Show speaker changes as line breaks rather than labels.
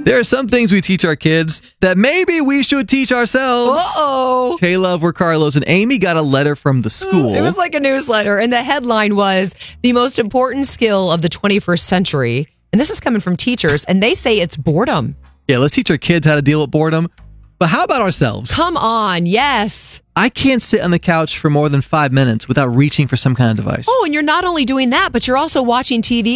There are some things we teach our kids that maybe we should teach ourselves.
Uh-oh.
Kayla, we're Carlos, and Amy got a letter from the school.
It was like a newsletter, and the headline was, the most important skill of the 21st century. And this is coming from teachers, and they say it's boredom.
Yeah, let's teach our kids how to deal with boredom. But how about ourselves?
Come on, yes.
I can't sit on the couch for more than 5 minutes without reaching for some kind of device.
Oh, and you're not only doing that, but you're also watching TV